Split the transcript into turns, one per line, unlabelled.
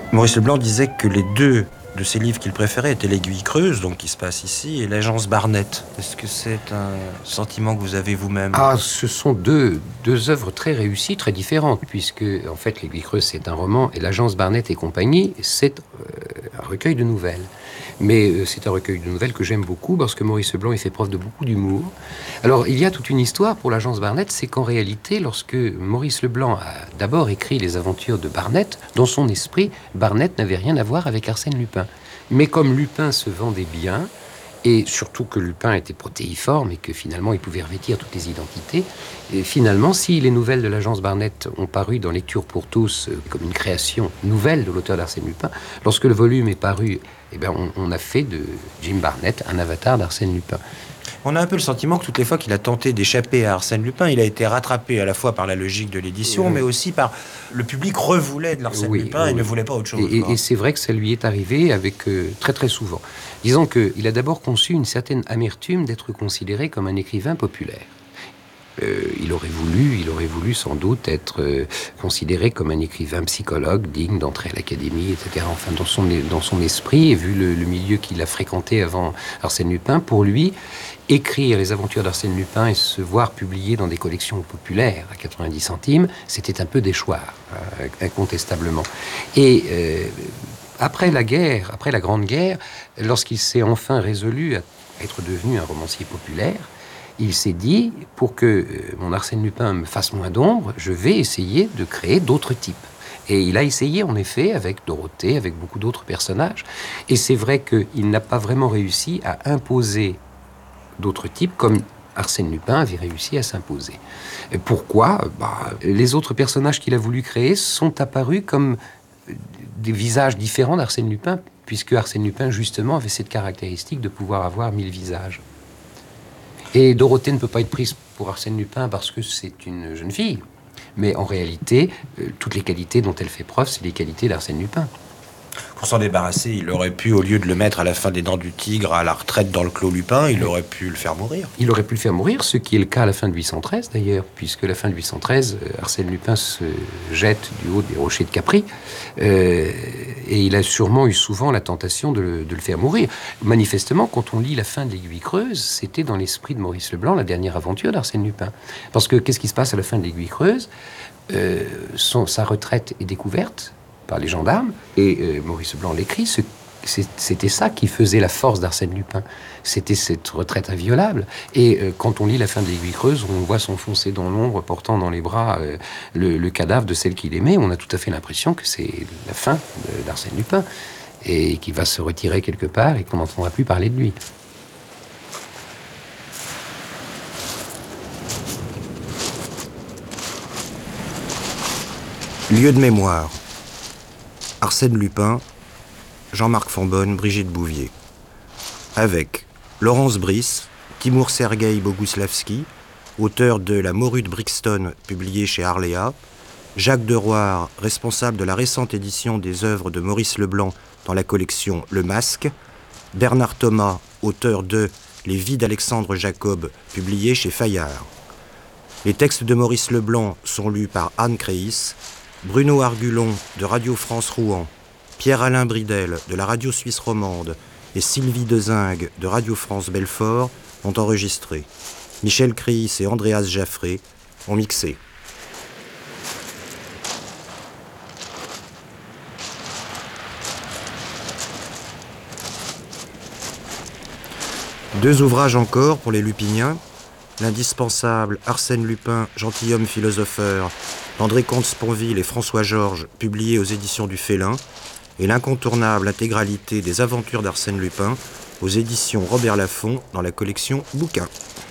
Maurice Leblanc disait que les deux de ses livres qu'il préférait étaient L'Aiguille creuse, donc qui se passe ici, et L'Agence Barnett. Est-ce que c'est un sentiment que vous avez vous-même?
Ah, ce sont deux œuvres très réussies, très différentes, puisque, en fait, L'Aiguille creuse, c'est un roman, et L'Agence Barnett et compagnie, c'est un recueil de nouvelles. Mais c'est un recueil de nouvelles que j'aime beaucoup, parce que Maurice Leblanc, il fait preuve de beaucoup d'humour. Alors, il y a toute une histoire pour l'Agence Barnett, c'est qu'en réalité, lorsque Maurice Leblanc a d'abord écrit les aventures de Barnett, dans son esprit, Barnett n'avait rien à voir avec Arsène Lupin. Mais comme Lupin se vendait bien, et surtout que Lupin était protéiforme et que finalement il pouvait revêtir toutes les identités. Et finalement, si les nouvelles de l'agence Barnett ont paru dans Lecture pour tous comme une création nouvelle de l'auteur d'Arsène Lupin, lorsque le volume est paru, eh bien, on a fait de Jim Barnett un avatar d'Arsène Lupin.
On a un peu le sentiment que toutes les fois qu'il a tenté d'échapper à Arsène Lupin, il a été rattrapé à la fois par la logique de l'édition, mais aussi par le public revoulait de l'Arsène Lupin et ne voulait pas autre chose.
Et c'est vrai que ça lui est arrivé avec très très souvent. Disons qu'il a d'abord conçu une certaine amertume d'être considéré comme un écrivain populaire. Il aurait voulu sans doute être considéré comme un écrivain psychologue digne d'entrer à l'académie, etc. Enfin, dans son esprit, et vu le milieu qu'il a fréquenté avant Arsène Lupin, pour lui, écrire les aventures d'Arsène Lupin et se voir publié dans des collections populaires à 90 centimes, c'était un peu déchoir, incontestablement. Et après la Grande Guerre, lorsqu'il s'est enfin résolu à être devenu un romancier populaire, il s'est dit, pour que mon Arsène Lupin me fasse moins d'ombre, je vais essayer de créer d'autres types. Et il a essayé, en effet, avec Dorothée, avec beaucoup d'autres personnages. Et c'est vrai qu'il n'a pas vraiment réussi à imposer d'autres types, comme Arsène Lupin avait réussi à s'imposer. Et pourquoi ? Les autres personnages qu'il a voulu créer sont apparus comme des visages différents d'Arsène Lupin, puisque Arsène Lupin, justement, avait cette caractéristique de pouvoir avoir 1000 visages. Et Dorothée ne peut pas être prise pour Arsène Lupin parce que c'est une jeune fille. Mais en réalité, toutes les qualités dont elle fait preuve, c'est les qualités d'Arsène Lupin.
Pour s'en débarrasser, il aurait pu, au lieu de le mettre à la fin des Dents du Tigre, à la retraite dans le Clos Lupin, il aurait pu le faire mourir.
Il aurait pu le faire mourir, ce qui est le cas à la fin de 813 d'ailleurs, puisque à la fin de 813, Arsène Lupin se jette du haut des rochers de Capri, et il a sûrement eu souvent la tentation de le faire mourir. Manifestement, quand on lit la fin de l'Aiguille creuse, c'était dans l'esprit de Maurice Leblanc la dernière aventure d'Arsène Lupin. Parce que qu'est-ce qui se passe à la fin de l'Aiguille creuse ? Sa retraite est découverte par les gendarmes, et Maurice Leblanc l'écrit, c'était ça qui faisait la force d'Arsène Lupin. C'était cette retraite inviolable. Et quand on lit la fin de l'Aiguille creuse, on voit s'enfoncer dans l'ombre, portant dans les bras le cadavre de celle qu'il aimait. On a tout à fait l'impression que c'est la fin d'Arsène Lupin, et qu'il va se retirer quelque part et qu'on n'entendra plus parler de lui.
Lieu de mémoire. Arsène Lupin, Jean-Marc Fonbonne, Brigitte Bouvier. Avec Laurence Brice, Timur Sergueï Boguslavski, auteur de La Morue de Brixton, publié chez Arléa, Jacques Deroire, responsable de la récente édition des œuvres de Maurice Leblanc dans la collection Le Masque, Bernard Thomas, auteur de Les vies d'Alexandre Jacob, publié chez Fayard. Les textes de Maurice Leblanc sont lus par Anne Créis, Bruno Argulon de Radio France Rouen, Pierre-Alain Bridel de la Radio Suisse Romande et Sylvie Dezingue de Radio France Belfort ont enregistré. Michel Créis et Andréas Jaffré ont mixé. Deux ouvrages encore pour les Lupiniens, l'indispensable Arsène Lupin, gentilhomme philosopheur, d'André Comte-Sponville et François Georges, publié aux éditions du Félin, et l'incontournable intégralité des aventures d'Arsène Lupin, aux éditions Robert Laffont, dans la collection Bouquins.